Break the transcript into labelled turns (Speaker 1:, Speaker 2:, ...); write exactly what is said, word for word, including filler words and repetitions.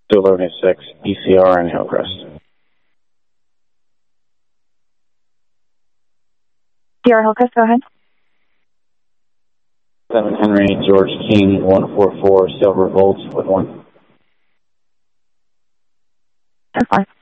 Speaker 1: two eleven six, E C R and Hillcrest.
Speaker 2: Sierra Hillcrest, go ahead.
Speaker 1: seven Henry, George King, one four four, Silver Volts with one.
Speaker 2: That's fine.